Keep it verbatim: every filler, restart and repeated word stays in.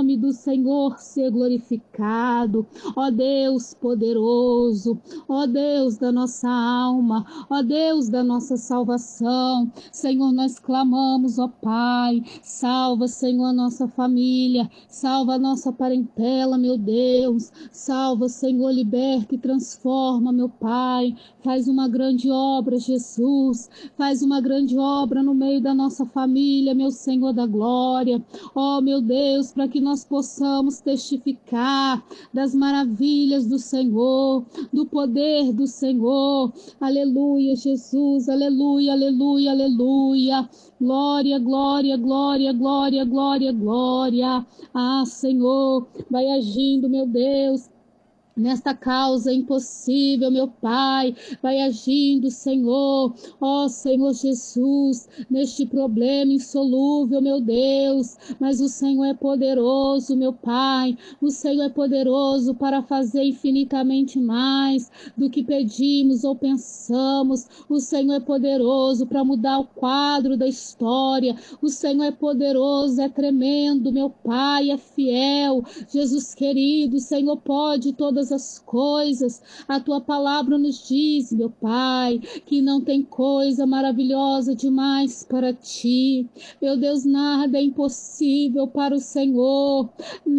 nome do Senhor ser glorificado. Ó Deus poderoso, ó Deus da nossa alma, ó Deus da nossa salvação. Senhor, nós clamamos, ó Pai, salva, Senhor, a nossa família, salva a nossa parentela, meu Deus, salva, Senhor, liberta e transforma, meu Pai, faz uma grande obra, Jesus, faz uma grande obra no meio da nossa família, meu Senhor da glória, ó meu Deus, para que nós possamos testificar das maravilhas do Senhor, do poder do Senhor, aleluia, Jesus, aleluia, aleluia, aleluia, glória, glória, glória, glória, glória, glória, ah Senhor, vai agindo, meu Deus, nesta causa impossível, meu Pai, vai agindo, Senhor, ó Senhor Jesus, neste problema insolúvel, meu Deus, mas o Senhor é poderoso, meu Pai, o Senhor é poderoso para fazer infinitamente mais do que pedimos ou pensamos, o Senhor é poderoso para mudar o quadro da história, o Senhor é poderoso, é tremendo, meu Pai, é fiel, Jesus querido, o Senhor pode todas as coisas, a tua palavra nos diz, meu Pai, que não tem coisa maravilhosa demais para ti, meu Deus, nada é impossível para o Senhor,